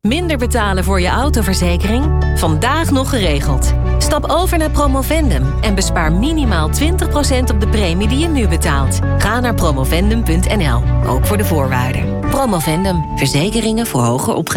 Minder betalen voor je autoverzekering? Vandaag nog geregeld. Stap over naar Promovendum en bespaar minimaal 20% op de premie die je nu betaalt. Ga naar promovendum.nl, ook voor de voorwaarden. Promovendum, verzekeringen voor hoger opgeleiden.